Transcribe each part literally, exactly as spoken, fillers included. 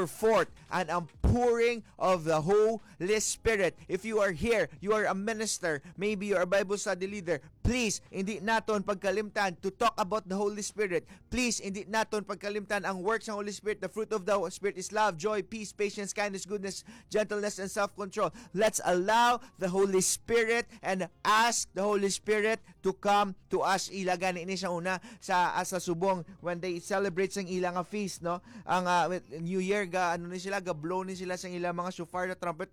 Number four, an outpouring of the Holy Spirit. If you are here, you are a minister, maybe you are a Bible study leader, please, hindi naton pagkalimtan to talk about the Holy Spirit. Please, hindi naton pagkalimtan ang works ng Holy Spirit. The fruit of the Spirit is love, joy, peace, patience, kindness, goodness, gentleness, and self-control. Let's allow the Holy Spirit and ask the Holy Spirit to come to us. Ilagan ini siya una sa sa subong when they celebrate sang ilang nga feast, no? Ang uh, New Year ga ano ni sila, ga blow ni sila sang ilang mga shofar na trumpet.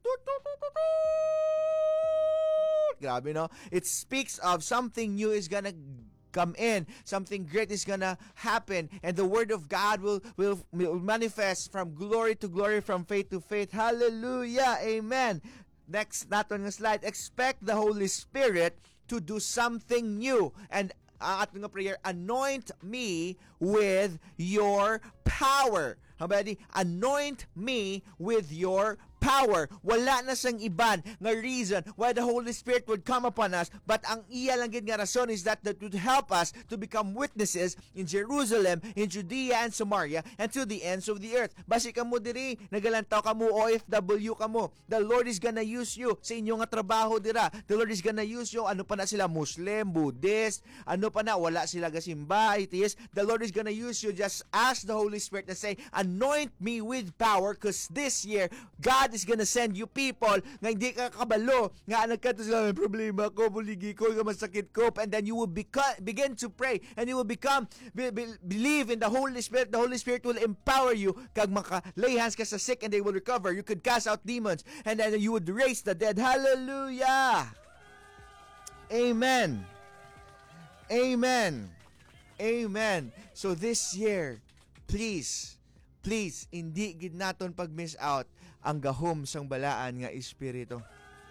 Grabe, no? It speaks of something new is gonna come in, something great is gonna happen, and the word of God will, will will manifest from glory to glory, from faith to faith. Hallelujah, amen. Next natin nga slide, expect the Holy Spirit to do something new. And ang ating nga prayer, anoint me with your power. Habadi, anoint me with your power. Wala na sang iban nga reason why the Holy Spirit would come upon us, but ang iya lang gid nga rason is that that would help us to become witnesses in Jerusalem, in Judea and Samaria, and to the ends of the earth. Basi kamo diri, nagalantaw kamo, O F W kamo. The Lord is gonna use you sa inyo nga trabaho dira. The Lord is gonna use you. Ano pa na sila, Muslim, Buddhist, ano pa na, wala sila gasimba, atheist. The Lord is gonna use you. Just ask the Holy Spirit and say, anoint me with power, because this year, God is gonna send you people nga hindi ka kabalo, nga nagkato sila, may problema ko, buligi ko, nga masakit ko, and then you will beca- begin to pray, and you will become, be, be, believe in the Holy Spirit. The Holy Spirit will empower you, kag makalay hands ka sa sick and they will recover. You could cast out demons, and then you would raise the dead. Hallelujah! Amen! Amen! Amen! So this year, please, Please, hindi gid naton pag-miss out ang gahom sang balaan nga espiritu.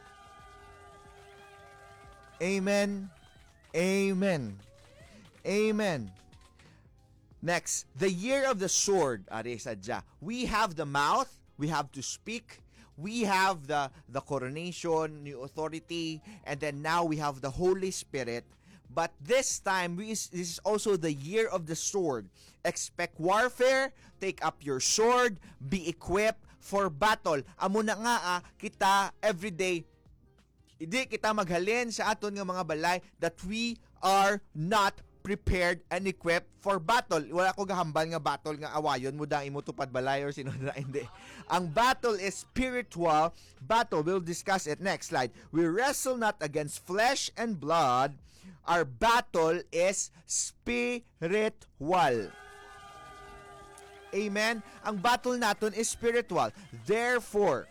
Amen. Amen. Amen. Next, the year of the sword. Ari sadya. We have the mouth, we have to speak, we have the the coronation, new authority, and then now we have the Holy Spirit. But this time, we is, this is also the year of the sword. Expect warfare, take up your sword, be equipped for battle. Amo na nga ah, kita everyday, hindi kita maghalin sa aton nga mga balay that we are not prepared and equipped for battle. Wala ko gahambal nga battle nga awayon mo dang imo tupad balay or sino na hindi. Ang battle is spiritual battle. We'll discuss it next slide. We wrestle not against flesh and blood. Our battle is spiritual. Amen? Ang battle naton is spiritual. Therefore,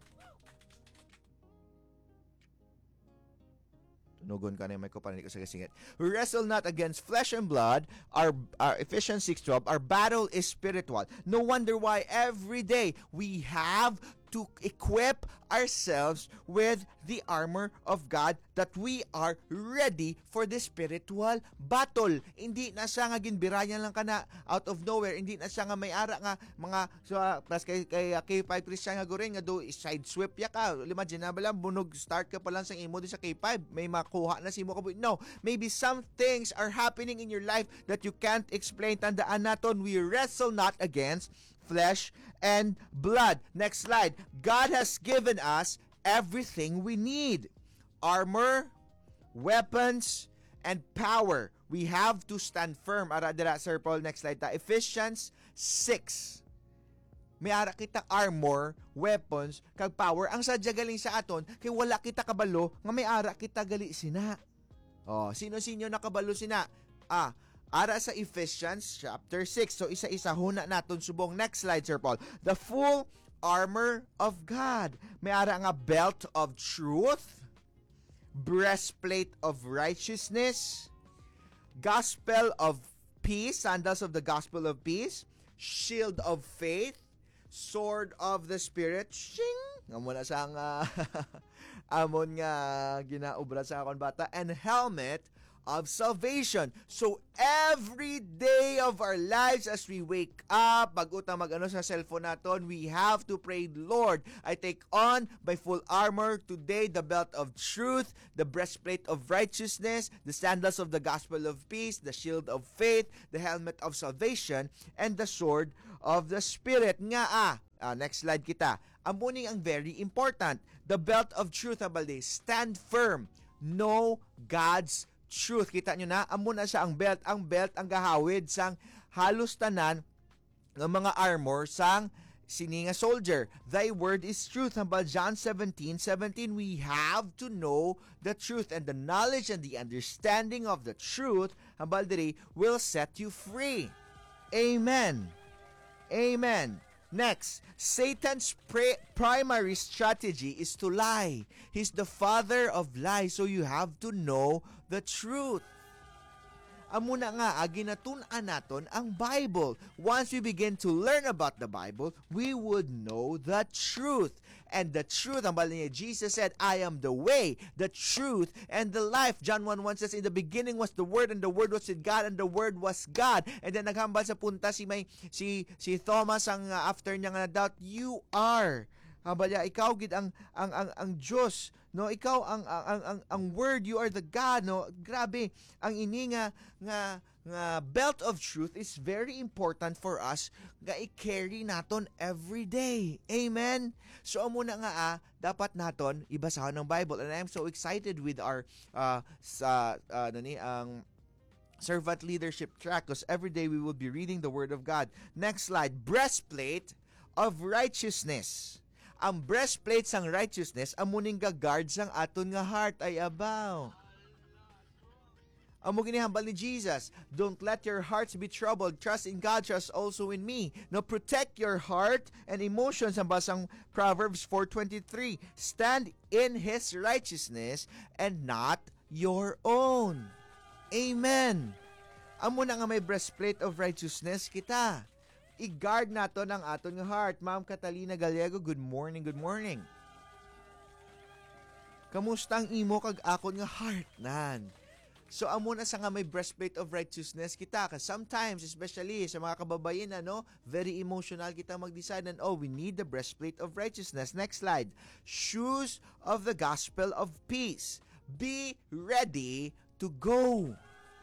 tunugon ka na yung mic ko, paninig ko sa kasingit. We wrestle not against flesh and blood. Our, our Ephesians six twelve, our battle is spiritual. No wonder why every day we have to equip ourselves with the armor of God that we are ready for the spiritual battle. Hindi na siya nga ginbirayan lang ka na out of nowhere. Hindi na siya nga may ara nga mga so, plus kay, kay K five Christian nga goring nga do side sweep ya ka. Imagine na ba lang bunog start ka pa lang sa imo di sa K five. May makuha na si mo ka. No, maybe some things are happening in your life that you can't explain. Tandaan naton, we wrestle not against flesh and blood. Next slide. God has given us everything we need. Armor, weapons, and power. We have to stand firm. Ara dira, Sir Paul, next slide ta. Ephesians six. May ara kita armor, weapons, kag power. Ang sadya galing sa aton, kay wala kita kabalo, nga may ara kita gali sina. Oh, sino-sino nakabalo sina? Ah, ara sa Ephesians chapter six. So isa-isa huna naton subong. Next slide, Sir Paul. The full armor of God. May ara nga belt of truth, breastplate of righteousness, gospel of peace, sandals of the gospel of peace, shield of faith, sword of the spirit. Shing! Amon na sang uh, amon nga ginaobra sa akon bata, and helmet of salvation. So every day of our lives as we wake up, pag-utang mag-ano sa cellphone naton, we have to pray, Lord, I take on by full armor today the belt of truth, the breastplate of righteousness, the sandals of the gospel of peace, the shield of faith, the helmet of salvation, and the sword of the spirit. Nga ah, Uh, next slide kita. Amuning ang very important. The belt of truth, habalde. Stand firm. Know God's truth. Kita nyo na? Amo na siya ang belt. Ang belt ang gahawid sang halos tanan ng mga armor sang sininga soldier. Thy word is truth. Hambal John seventeen seventeen, we have to know the truth, and the knowledge and the understanding of the truth, hambal diri, will set you free. Amen. Amen. Next, Satan's pre- primary strategy is to lie. He's the father of lies, so you have to know the truth. Amo na nga, ginatun-an naton ang Bible. Once we begin to learn about the Bible, we would know the truth. And the truth, ang bala niya, Jesus said, I am the way, the truth, and the life. John one one says, in the beginning was the Word, and the Word was with God, and the Word was God. And then naghambal sa punta si may si si Thomas ang uh, after niya nga doubt, you are. Hambal niya, ikaw gid ang ang ang, ang Diyos. No, ikaw ang ang ang ang, ang word, you are the God, no. Grabe, ang ini nga nga nga belt of truth is very important for us nga i-carry naton every day. Amen. So amo na nga ah, dapat naton ibasahon ng Bible, and I am so excited with our uh sa uh, nani ang servant leadership track, because every day we will be reading the word of God. Next slide, breastplate of righteousness. Ang breastplate sang righteousness amuning ga-guard sang aton nga heart ay abaw. Amo ginihambal ni Jesus, don't let your hearts be troubled. Trust in God, trust also in me. Now protect your heart and emotions. Ang basang Proverbs four twenty-three. Stand in His righteousness and not your own. Amen. Amo na nga may breastplate of righteousness kita. I-guard nato ng aton nga heart. Ma'am Catalina Gallego, good morning, good morning. Kamusta ang imo kag akon nga heart nan? So amo na sa nga may breastplate of righteousness kita, kasi sometimes, especially sa mga kababayan, ano, very emotional kita mag-decide, and oh, we need the breastplate of righteousness. Next slide. Shoes of the gospel of peace. Be ready to go.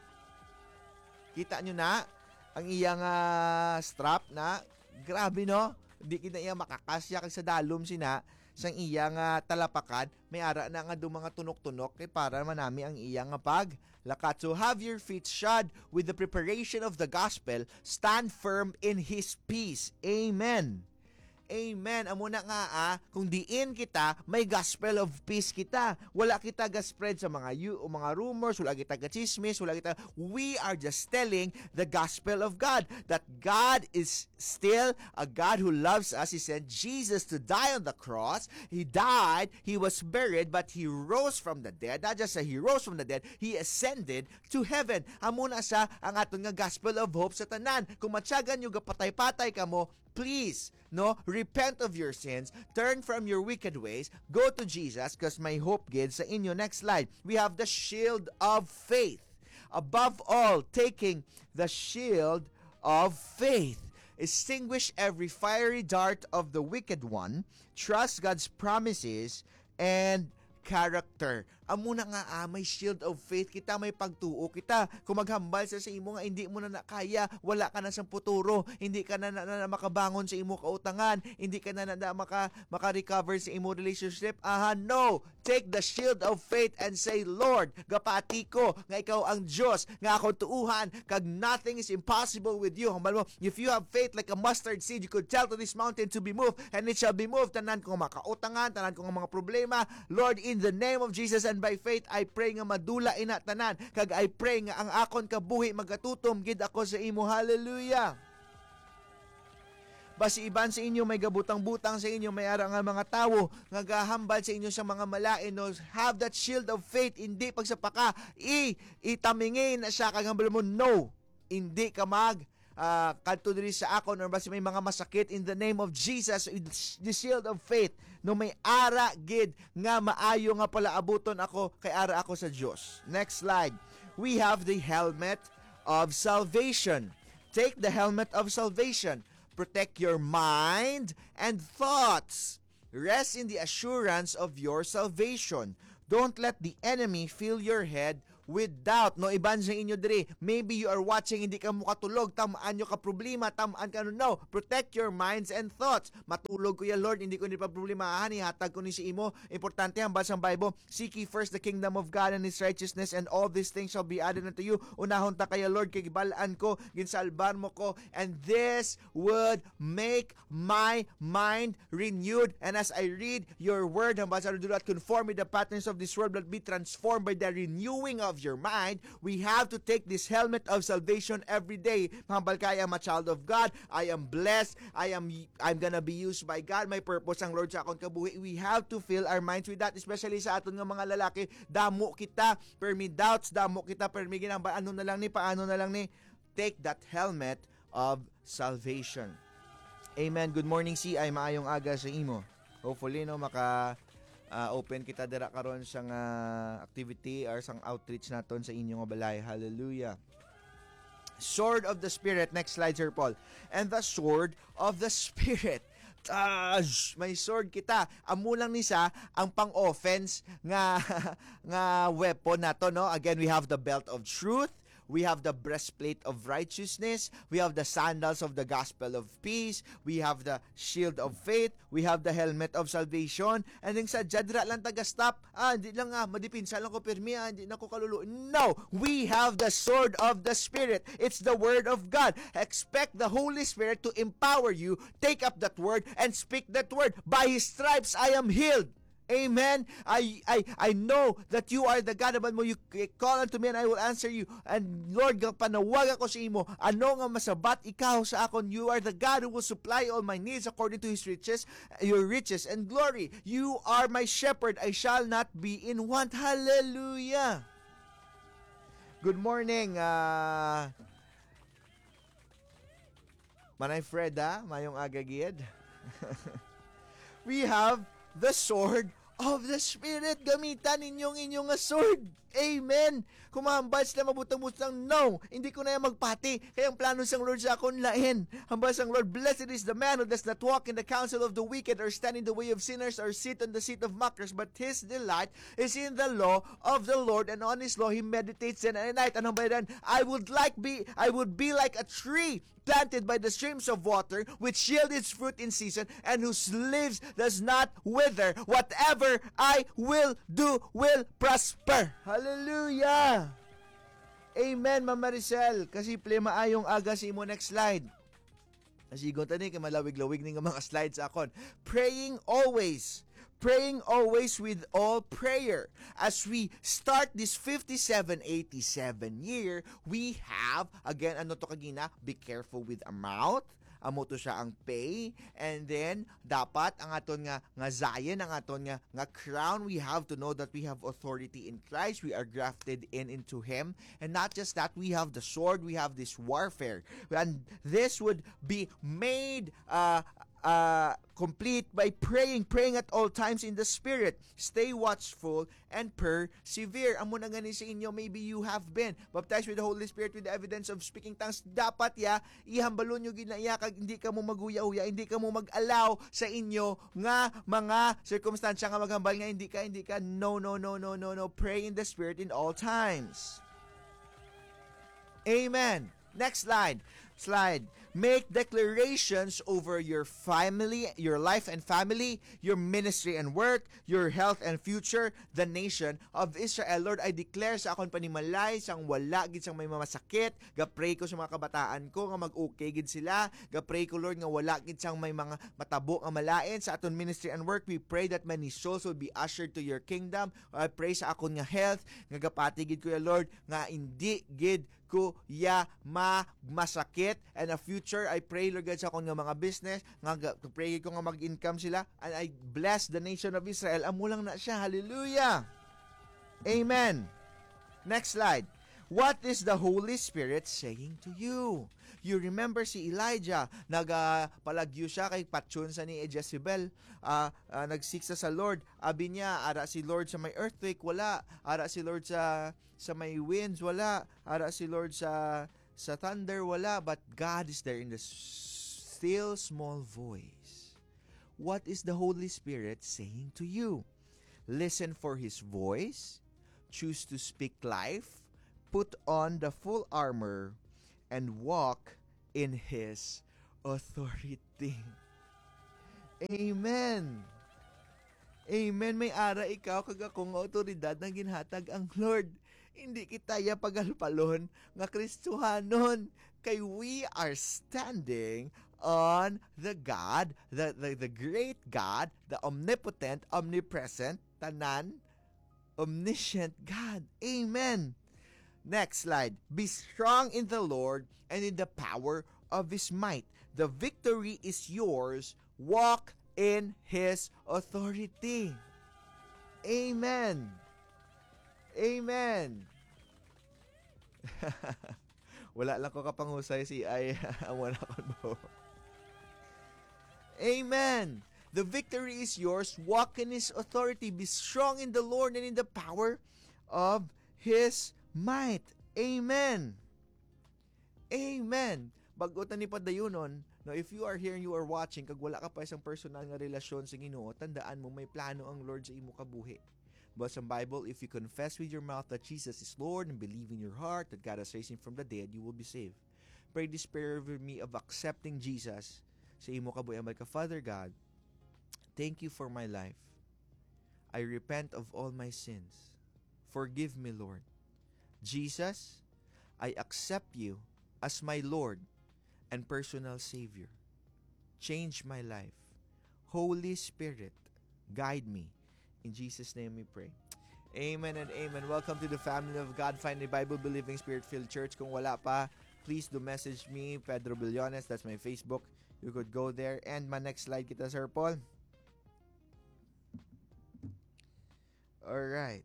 Kita nyo na ang iyang uh, strap na, grabe no, hindi kita iya makakasya kag sa dalom sina sang iyang uh, talapakan, may ara na nga do mga tunok-tunok kay para manami ang iyang uh, paglakat. So have your feet shod with the preparation of the gospel, stand firm in His peace. Amen. Amen. Amo na nga ah, kung diin kita, may gospel of peace kita. Wala kita ga-spread sa mga yu, o mga rumors, wala kita ga-chismis, wala kita. We are just telling the gospel of God, that God is still a God who loves us. He sent Jesus to die on the cross. He died, He was buried, but He rose from the dead. Not just that He rose from the dead, He ascended to heaven. Amo na sa ang aton nga gospel of hope sa tanan. Kung matyagan nyo gapatay-patay ka mo, please, no, repent of your sins, turn from your wicked ways, go to Jesus, because may hope gid sa inyo. Next slide. We have the shield of faith. Above all, taking the shield of faith. Extinguish every fiery dart of the wicked one. Trust God's promises and character. Amo na nga ah, may shield of faith kita, may pagtuo kita. Kung maghambal sa sa imo nga hindi mo na nakaya, wala ka na sa futuro, hindi ka na, na, na makabangon sa imo kautangan, hindi ka na, na, na maka, maka-recover sa imo relationship, aha, no! Take the shield of faith and say, Lord, gapati ko nga ikaw ang Diyos, nga ako tuuhan, kag nothing is impossible with you. Hambal mo, if you have faith like a mustard seed, you could tell to this mountain to be moved, and it shall be moved. Tanan kong makautangan, tanan kong mga problema, Lord, in the name of Jesus, and by faith, I pray nga madula ina tanan, kag I pray nga ang akon kabuhi magatutom gid ako sa imo. Hallelujah. Basi iban sa inyo may gabutang-butang sa inyo, may ara nga mga tawo nga gahambal sa inyo sa mga malain, no, have that shield of faith. Hindi pagsapaka i itamingin na siya kag hambal mo, no, hindi ka mag uh, kadto diri sa akon, or basi may mga masakit, in the name of Jesus, the shield of faith, no, may ara gid nga maayo nga pala abuton ako kay ara ako sa Dios. Next slide. We have the helmet of salvation. Take the helmet of salvation. Protect your mind and thoughts. Rest in the assurance of your salvation. Don't let the enemy fill your head with doubt. No, iban sa inyo diri. Maybe you are watching, hindi ka mo katulog, tamaan nyo ka problema, tamaan ka no. No, protect your minds and thoughts. Matulog ko ya Lord, hindi ko ni pa problemahan, ihatag ko ni si imo. Importante ang basang Bible, seek ye first the kingdom of God and His righteousness, and all these things shall be added unto you. Unahon ta kaya Lord, kay gibalaan ko, ginsalban mo ko, and this would make my mind renewed. And as I read your word, hambasa do not conform with the patterns of this world, but be transformed by the renewing of your mind. We have to take this helmet of salvation every day. Hambal ka, I am a child of God. I am blessed. I am I'm gonna be used by God. May purpose ang Lord sa akong kabuhi. We have to fill our minds with that, especially sa aton nga mga lalaki. Damo kita, permi doubts, damo kita, permi ginamba, ano na lang ni, paano na lang ni. Take that helmet of salvation. Amen. Good morning, si ay maayong aga sa imo. Hopefully no maka uh, open kita dira karon sang uh, activity or sang outreach naton sa inyong balay. Hallelujah. Sword of the Spirit. Next slide, Sir Paul. And the sword of the Spirit. Tash, may sword kita. Amo lang ni sa ang pang-offense nga nga weapon nato, no? Again, we have the belt of truth. We have the breastplate of righteousness. We have the sandals of the gospel of peace. We have the shield of faith. We have the helmet of salvation. And then sa jadra lang taga-stop. Ah, hindi lang nga, madipinsa lang ko permi, ah, hindi na ko kalulu. No! We have the sword of the Spirit. It's the word of God. Expect the Holy Spirit to empower you. Take up that word and speak that word. By His stripes, I am healed. Amen. I I I know that you are the God mo. You call unto me and I will answer you. And Lord, panawag ako sa imo. Ano nga masabat ikaw sa akon? You are the God who will supply all my needs according to His riches, your riches and glory. You are my shepherd. I shall not be in want. Hallelujah. Good morning. Uh, Manay Freda, mayong agagid. We have the sword of the Spirit. Gamitan ninyong inyong sword. Amen. Kumahambal sila mabutang-butang. No, hindi ko na yan magpati. Kaya ang plano sang Lord sa akon lain. Hambal sang Lord, blessed is the man who does not walk in the counsel of the wicked or stand in the way of sinners or sit on the seat of mockers, but his delight is in the law of the Lord, and on His law he meditates day and night. Anong bayan? I would like be I would be like a tree planted by the streams of water, which yield its fruit in season, and whose leaves does not wither. Whatever I will do will prosper. Hallelujah! Amen, Ma'am Maricel. Kasi play maayong aga si mo. Next slide. Kasi kung tani kay malawig-lawig ning mga slides akon. Praying always. Praying always with all prayer. As we start this fifty-seven eighty-seven year, we have, again, ano to kagina, be careful with amount. Amo to siya ang pay, and then dapat ang aton nga nga zayen, ang aton nga nga crown. We have to know that we have authority in Christ. We are grafted in into Him, and not just that, we have the sword. We have this warfare, and this would be made uh Uh, complete by praying, praying at all times in the Spirit. Stay watchful and persevere. Amo na gani sa inyo, maybe you have been baptized with the Holy Spirit with the evidence of speaking tongues. Dapat ya, ihambalon nyo ginaya kag hindi ka mo maguya-uya, hindi ka mo mag-allow sa inyo nga mga circumstansya nga maghambal nga hindi ka, hindi ka. No, no, no, no, no, no. Pray in the Spirit in all times. Amen. Next slide. Slide. Make declarations over your family, your life and family, your ministry and work, your health and future, the nation of Israel. Lord, I declare sa akon panimalay, sang wala, gid sang may masakit. Gapray ko sa mga kabataan ko nga mag-okay gid sila. Gapray ko, Lord, nga wala gid sang may mga matabo nga malain sa aton ministry and work. We pray that many souls will be ushered to your kingdom. I pray sa akon nga health, nga gapati gid ko ya Lord, nga hindi gid ko ya ma masakit, and a future. I pray, Lord God, sa akong nga mga business, nga pray ko nga mag-income sila, and I bless the nation of Israel. Amo lang na siya. Hallelujah. Amen. Next slide. What is the Holy Spirit saying to you? You remember si Elijah, nagpalagyo uh, siya kay patsun sa ni Jezebel, uh, uh, nagsiksa sa Lord. Abi niya, ara si Lord sa may earthquake, wala. Ara si Lord sa sa may winds, wala. Ara si Lord sa sa thunder, wala. But God is there in the still small voice. What is the Holy Spirit saying to you? Listen for His voice. choose to speak life, put on the full armor, and walk in His authority. Amen. Amen. May ara ikaw kag akong autoridad na ginhatag ang Lord. Hindi kita ya pagalpalon nga Kristohanon. Kay we are standing on the God, the, the, the great God, the omnipotent, omnipresent, tanan, omniscient God. Amen. Next slide. Be strong in the Lord and in the power of His might. The victory is yours. Walk in His authority. Amen. Amen. Wala lang ko kapangusay si ay wala ko mo. Amen. The victory is yours. Walk in His authority. Be strong in the Lord and in the power of His might. Amen. Amen. Bagutan ni padayunon, no, if you are here and you are watching, kag wala ka pa isang personal nga relasyon sa Ginoo, tandaan mo may plano ang Lord sa imo kabuhi. But sa Bible, if you confess with your mouth that Jesus is Lord and believe in your heart that God has raised Him from the dead, you will be saved. Pray this prayer over me of accepting Jesus sa imo kabuhi. Amal ka, Father God, thank you for my life. I repent of all my sins. Forgive me, Lord. Jesus, I accept you as my Lord and personal Savior. Change my life. Holy Spirit, guide me. In Jesus' name we pray. Amen and amen. Welcome to the family of God, Find a Bible-believing, Spirit-filled church. Kung wala pa, please do message me, Pedro Billones. That's my Facebook. You could go there. And my next slide kita, Sir Paul. Alright.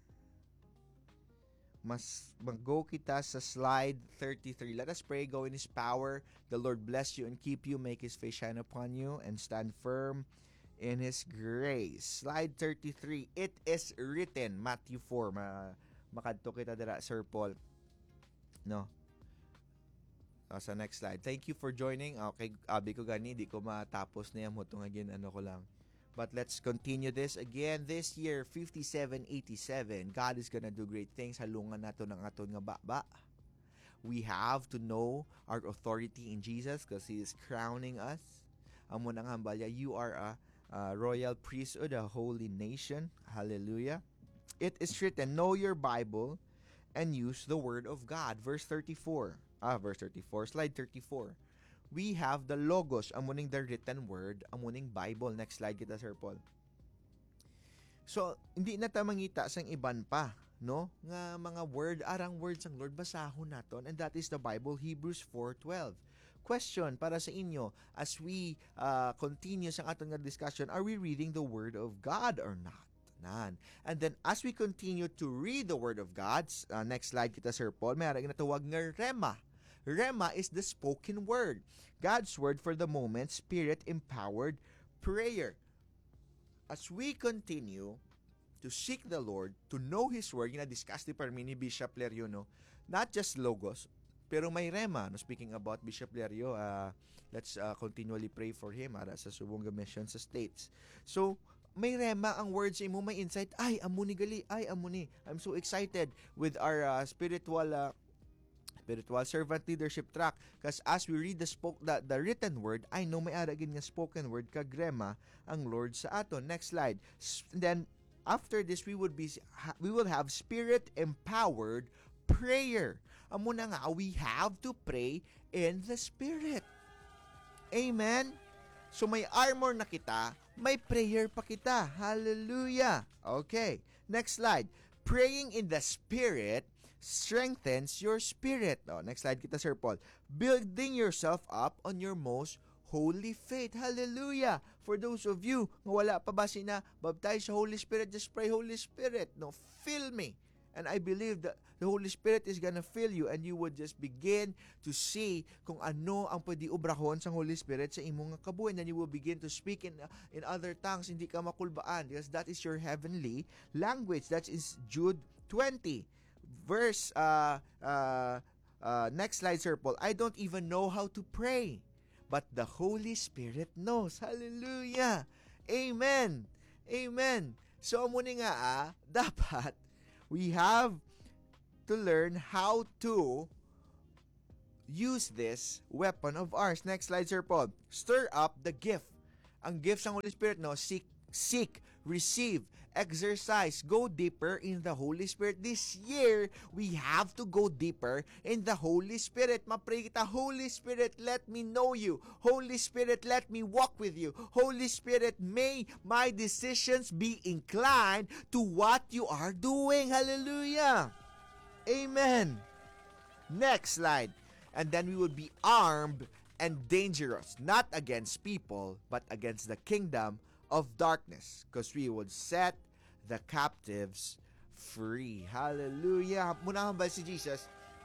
Mas mag-go kita sa slide thirty-three. Let us pray. Go in His power. The Lord bless you and keep you. Make His face shine upon you and stand firm in His grace. Slide thirty-three. It is written. Matthew four. Ma makadto kita dira, Sir Paul. No. Uh, sa next slide. Thank you for joining. Okay, abi ko gani. Di ko matapos na yan. Mutong again, ano ko lang. But let's continue this again. This year, fifty-seven eighty-seven, God is gonna do great things. Halungan nato ng aton nga baba. We have to know our authority in Jesus because He is crowning us. Amo nang hambalya, you are a, a royal priesthood, a holy nation. Hallelujah. It is written, know your Bible and use the word of God. Verse thirty-four. Ah, verse thirty-four. Slide thirty-four. We have the Logos, amuning the written word, amuning Bible. Next slide kita, Sir Paul. So, hindi na ta mangita sang iban pa, no? Nga mga word, arang words ang Lord, basahon naton. And that is the Bible, Hebrews four twelve. Question para sa inyo, as we uh, continue sa aton nga discussion, are we reading the Word of God or not? Nan. And then, as we continue to read the Word of God, uh, next slide kita, Sir Paul, may harang natawag nga Rema. Rema is the spoken word. God's word for the moment, spirit-empowered prayer. As we continue to seek the Lord, to know His word, yung na-discuss ni Parmi ni Bishop Lerio, no? Not just Logos, pero may Rema. No? Speaking about Bishop Lerio, uh, let's uh, continually pray for him ara sa Subonga Mission sa States. So, may Rema ang words mo, may insight. Ay, amuni gali, ay, amuni. I'm so excited with our uh, spiritual uh, spiritual servant leadership track because as we read the spoke the, the written word, I know may ara gid nga spoken word kag Rema ang Lord sa aton. Next slide. And then after this we would be we will have spirit empowered prayer. Amo na nga, we have to pray in the spirit. Amen. So may armor na kita, may prayer pa kita. Hallelujah. Okay. Next slide. Praying in the spirit strengthens your spirit. Oh, next slide kita, Sir Paul. Building yourself up on your most holy faith. Hallelujah. For those of you nga wala pa ba sina baptized sa Holy Spirit, just pray, Holy Spirit, no, fill me. And I believe that the Holy Spirit is gonna fill you and you would just begin to see kung ano ang pwede obrahon sa Holy Spirit sa imong kabuhi. And then you will begin to speak in in other tongues. Hindi ka makulbaan because that is your heavenly language. That is Jude twenty. Verse, uh, uh, uh, next slide, Sir Paul. I don't even know how to pray, but the Holy Spirit knows. Hallelujah. Amen. Amen. So, muna nga, ah, dapat, We have to learn how to use this weapon of ours. Next slide, Sir Paul. Stir up the gift. Ang gift ng Holy Spirit, no? Seek, seek, receive, exercise, go deeper in the Holy Spirit. This year, we have to go deeper in the Holy Spirit. Mapray kita, Holy Spirit, let me know you. Holy Spirit, let me walk with you. Holy Spirit, may my decisions be inclined to what you are doing. Hallelujah. Amen. Next slide. And then we will be armed and dangerous, not against people, but against the kingdom of darkness, because we would set the captives free. Hallelujah. Muna hambal si Jesus,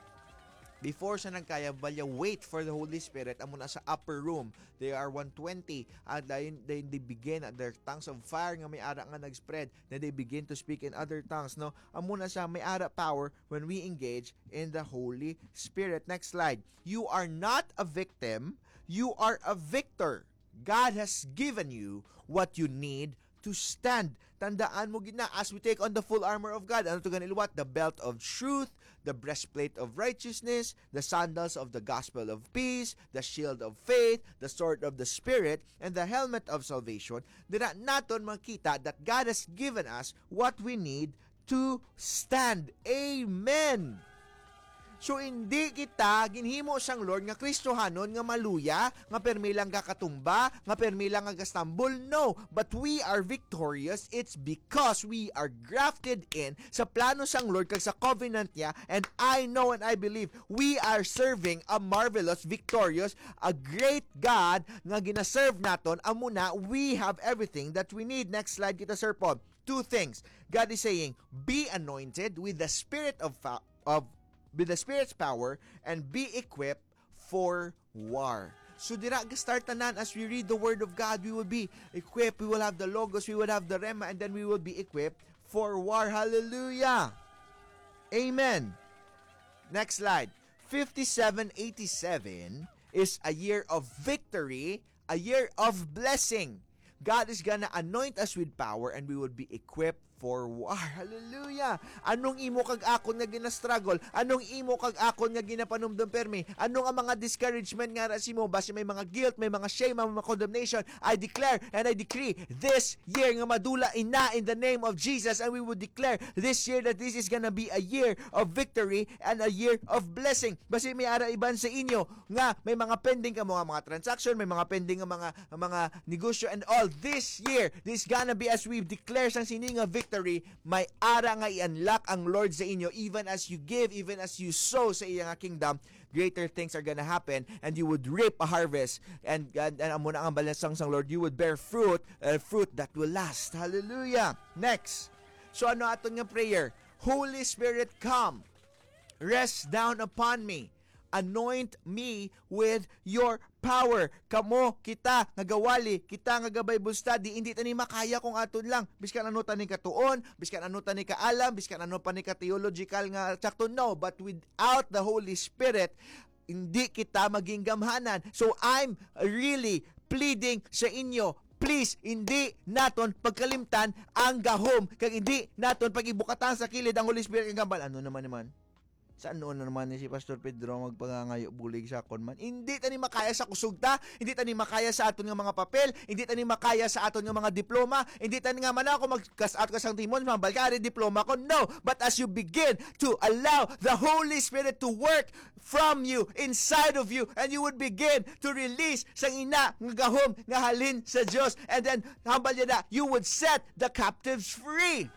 before siya nagkaya, balya wait for the Holy Spirit. Amo na sa upper room. They are one twenty. And then they, they begin, their tongues of fire nga may ara nga nag-spread. Then they begin to speak in other tongues. No? Amo na siya may ara power when we engage in the Holy Spirit. Next slide. You are not a victim. You are a victor. God has given you what you need to stand. Tandaan mo gina, as we take on the full armor of God, ano to ganilwat? The belt of truth, the breastplate of righteousness, the sandals of the gospel of peace, the shield of faith, the sword of the Spirit, and the helmet of salvation. Dira naton makita that God has given us what we need to stand. Amen. So hindi kita ginhimo sang Lord nga Kristohanon nga maluya, nga permi lang kakatumba, nga permi lang agastambol. No, but we are victorious. It's because we are grafted in sa plano sang Lord kag sa covenant niya, and I know and I believe we are serving a marvelous, victorious, a great God nga ginaserve naton. Amuna, we have everything that we need. Next slide kita, Sir Paul. Two things. God is saying, be anointed with the spirit of of with the Spirit's power, and be equipped for war. So dira start tanan, as we read the Word of God, we will be equipped, we will have the Logos, we will have the Rema, and then we will be equipped for war. Hallelujah! Amen! Next slide. fifty-seven eighty-seven is a year of victory, a year of blessing. God is gonna anoint us with power, and we will be equipped for war. Hallelujah! Anong imo kag akon nga gina-struggle? Anong imo kag akon nga ginapanumdum permi? Anong ang mga discouragement nga rasi mo? Basi may mga guilt, may mga shame, may mga condemnation. I declare and I decree this year nga madula ina in the name of Jesus, and we would declare this year that this is gonna be a year of victory and a year of blessing. Basi may ara iban sa inyo nga may mga pending ka mga mga transaction, may mga pending nga mga mga negosyo and all. This year, this gonna be as we declare sang sini nga victory. Victory, may ara nga i-unlock ang Lord sa inyo. Even as you give, even as you sow sa iyang kingdom, greater things are gonna happen, and you would reap a harvest, and and, and amo na ang balasang sang Lord, you would bear fruit, uh, fruit that will last. Hallelujah. Next, so ano aton nga prayer? Holy Spirit, come, rest down upon me, anoint me with your power. Kamo, kita, nga gawali, kita nga ga-Bible study, hindi tani makaya kung aton lang. Biskan ano tani katuon, biskan ano tani kaalam, biskan ano pa ni ka-theological nga sakto. No, but without the Holy Spirit, hindi kita maging gamhanan. So I'm really pleading sa inyo, please, hindi naton pagkalimtan ang gahom, kag hindi naton pag-ibukatan sa kilid ang Holy Spirit ang gambal. Ano naman naman? Saan noon na naman ni si Pastor Pedro magpangangayo bulig sa akon man? Hindi tani makaya sa kusugta, hindi tani makaya sa aton nga mga papel, hindi tani makaya sa aton nga mga diploma, hindi tani nga man ako magkas-out ka sang timon, mabalkari diploma ko. No, but as you begin to allow the Holy Spirit to work from you, inside of you, and you would begin to release sang ina nga gahom nga halin sa Dios, and then hambal na, you would set the captives free.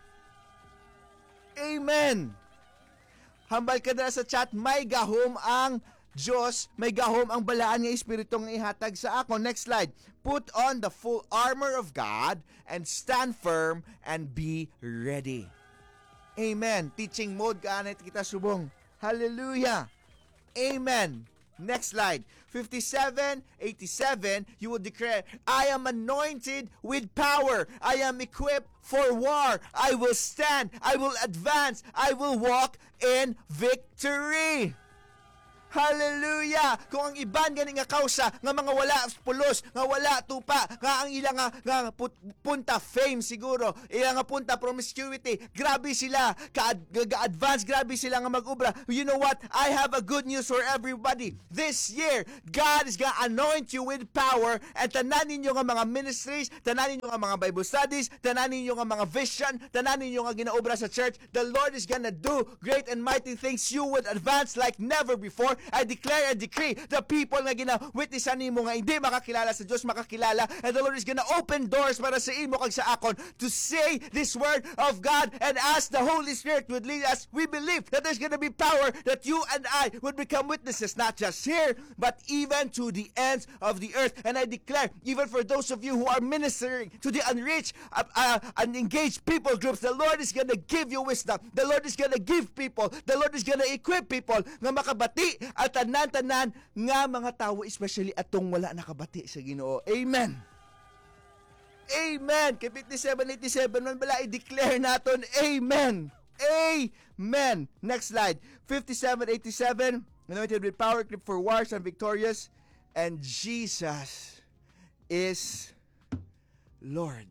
Amen. Hambal ka na sa chat, may gahom ang Diyos, may gahom ang balaan nga Espiritu nga ihatag sa ako. Next slide. Put on the full armor of God and stand firm and be ready. Amen. Teaching mode ka na kita subong. Hallelujah. Amen. Next slide. fifty-seven eighty-seven, you will declare, I am anointed with power. I am equipped for war. I will stand. I will advance. I will walk in victory. Hallelujah! Kung ang iban gani nga kausa nga mga wala pulos, nga wala tupa, nga ang ilang nga, nga put, punta fame siguro, ilang nga punta promiscuity, grabe sila, ka-advance, grabe sila nga mag-ubra. You know what? I have a good news for everybody. This year, God is gonna anoint you with power, and tanan ninyo nga mga ministries, tanan ninyo nga mga Bible studies, tanan ninyo nga mga vision, tanan ninyo nga ginaobra sa church. The Lord is gonna do great and mighty things. You would advance like never before. I declare and decree the people nga gina-witnessan nimo nga hindi makakilala sa Diyos, makakilala, and the Lord is gonna open doors para sa imo kag sa akon to say this word of God, and as the Holy Spirit would lead us, we believe that there's gonna be power that you and I would become witnesses, not just here, but even to the ends of the earth. And I declare, even for those of you who are ministering to the unreached, uh, uh, unengaged people groups, the Lord is gonna give you wisdom. The Lord is gonna give people. The Lord is gonna equip people nga makabati at tanan-tanan nga mga tao, especially atong wala nakabati sa Ginoo. Amen. Amen. Kay fifty-seven eighty-seven man bala i-declare naton. Amen. Amen. Next slide. fifty-seven eighty-seven, anointed with power, equipped for wars and victorious, and Jesus is Lord.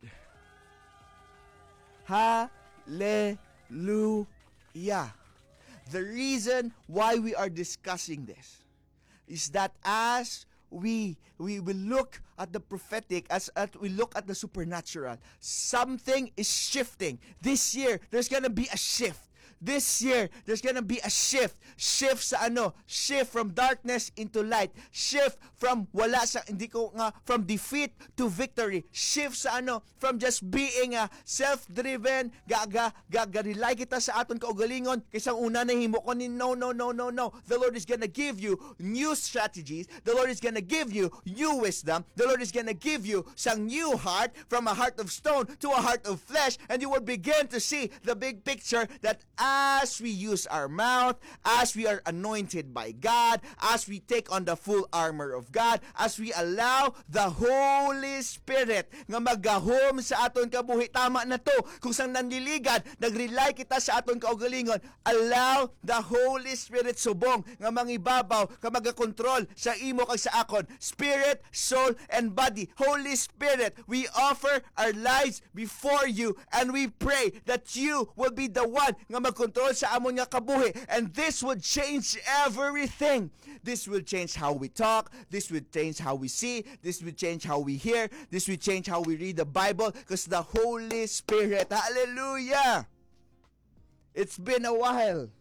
Hallelujah. The reason why we are discussing this is that as we we will look at the prophetic, as at we look at the supernatural, something is shifting. This year, there's gonna be a shift. This year, there's gonna be a shift. Shift sa ano? Shift from darkness into light. Shift from wala sa, hindi ko nga, from defeat to victory. Shift sa ano? From just being uh, self-driven, gaga, gaga-rely kita sa aton kaugalingon, kaysa una na himo ko ni no, no, no, no, no. The Lord is gonna give you new strategies. The Lord is gonna give you new wisdom. The Lord is gonna give you some new heart, from a heart of stone to a heart of flesh, and you will begin to see the big picture that as we use our mouth, as we are anointed by God, as we take on the full armor of God, as we allow the Holy Spirit nga magahom sa aton kabuhi. Tama na to. Kung sang nanliligan, nag-rely kita sa aton kaugalingon, allow the Holy Spirit subong nga mangibabaw, ka magakontrol sa imo kag sa akon. Spirit, soul, and body. Holy Spirit, we offer our lives before you, and we pray that you will be the one nga mag control sa amon nga kabuhi, and this would change everything. This will change how we talk, this will change how we see, this will change how we hear, this will change how we read the Bible, because the Holy Spirit, hallelujah, it's been a while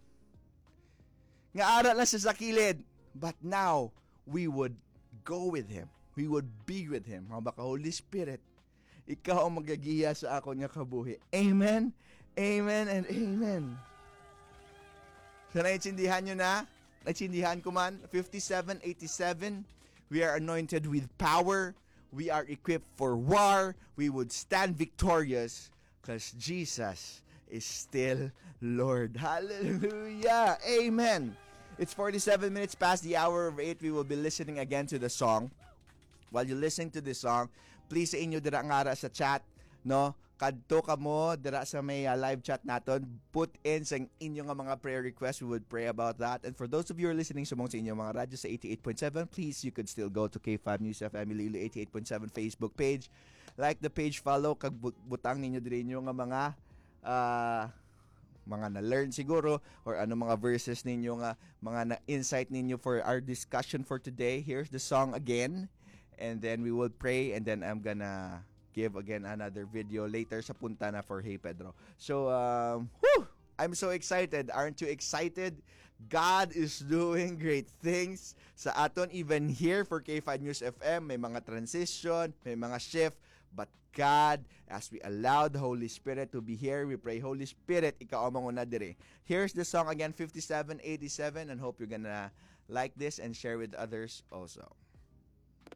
nga ara lang siya sa kilid, but now we would go with Him, we would be with Him. Mga baka, Holy Spirit, ikaw ang magagiya sa akon nga kabuhi. Amen. Amen and amen. So, naintindihan nyo na? Naintindihan ko man? fifty-seven eighty-seven, we are anointed with power. We are equipped for war. We would stand victorious because Jesus is still Lord. Hallelujah. Amen. It's forty-seven minutes past the hour of eight. We will be listening again to the song. While you're listening to this song, please sa inyo dira ngara sa chat, no? Kadto ka mo dira sa may uh, live chat naton, put in sa inyong mga prayer requests. We would pray about that. And for those of you who are listening sumong sa inyong mga radyo sa eighty-eight point seven, please, you could still go to K five News F M Iloilo eighty-eight point seven Facebook page. Like the page, follow, kag butang ninyo diri inyo nga mga uh, mga na-learn siguro, or ano mga verses ninyo nga, mga na-insight ninyo for our discussion for today. Here's the song again, and then we will pray, and then I'm gonna give again another video later sa punta na for Hey Pedro. So, um, whew, I'm so excited. Aren't you excited? God is doing great things sa aton, even here for K five News F M. May mga transition, may mga shift, but God, as we allow the Holy Spirit to be here, we pray, Holy Spirit, ikaw ang manguna dire. Here's the song again, fifty-seven eighty-seven, and hope you're gonna like this and share with others also.